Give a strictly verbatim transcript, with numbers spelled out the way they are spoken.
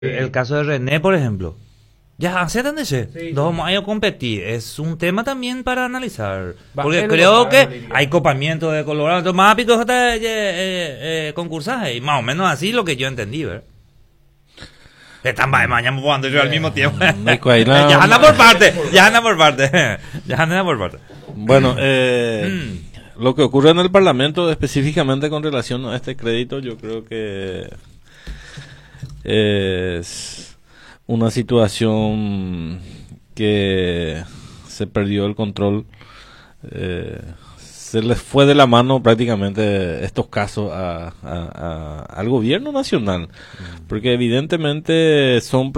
El caso de René, por ejemplo. Ya, acétense. Sí, Nos sí. vamos a ir a competir. Es un tema también para analizar. Va, Porque es lo creo que- que hay copamiento de Colorado. Entonces, más pico está eh, eh, eh, concursaje. Y más o menos así lo que yo entendí, ¿verdad? Están mañana jugando yo al mismo tiempo. no hay cual- no, Ya anda no. por parte. Ya anda por parte. Ya anda por parte. Bueno, eh, Mm. lo que ocurre en el Parlamento específicamente con relación a este crédito, yo creo que es una situación que se perdió el control. Eh, se les fue de la mano prácticamente estos casos a, a- a- al gobierno nacional, porque evidentemente son